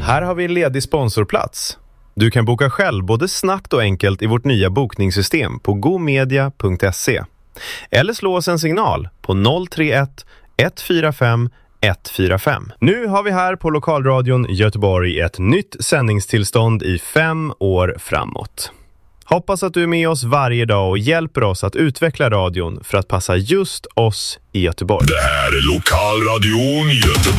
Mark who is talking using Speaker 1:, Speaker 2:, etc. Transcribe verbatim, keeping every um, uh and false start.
Speaker 1: Här har vi en ledig sponsorplats. Du kan boka själv både snabbt och enkelt i vårt nya bokningssystem på gomedia punkt se. Eller slå oss en signal på noll tre ett ett fyra fem ett fyra fem. Nu har vi här på Lokalradion Göteborg ett nytt sändningstillstånd i fem år framåt. Hoppas att du är med oss varje dag och hjälper oss att utveckla radion för att passa just oss i Göteborg.
Speaker 2: Det här är Lokalradion Göteborg.